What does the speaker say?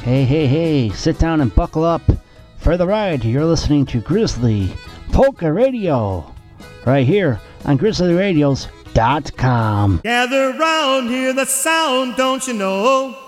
Hey, sit down and buckle up for the ride. You're listening to Grizzly Polka Radio right here on GrizzlyRadios.com. Gather round, hear the sound, don't you know?